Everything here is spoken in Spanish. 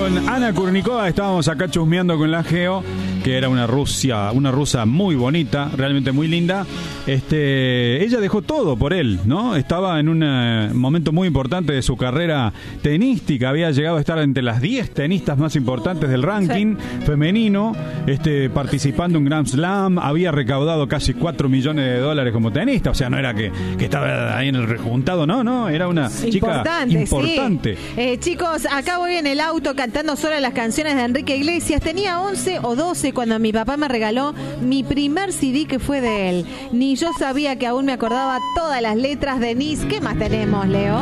con Ana Kurnikova, estábamos acá chusmeando con la Geo, que era una rusa muy bonita, realmente muy linda. Ella dejó todo por él, ¿no? Estaba en un momento muy importante de su carrera tenística, había llegado a estar entre las 10 tenistas más importantes del ranking femenino, participando en Grand Slam, había recaudado casi $4 millones como tenista, o sea, no era que estaba ahí en el rejuntado, no, era una chica importante. Sí. Chicos, acá voy en el auto cantando sola las canciones de Enrique Iglesias. Tenía 11 o 12 cuando mi papá me regaló mi primer CD que fue de él. Ni yo sabía que aún me acordaba todas las letras de Nis. ¿Qué más tenemos, Leo?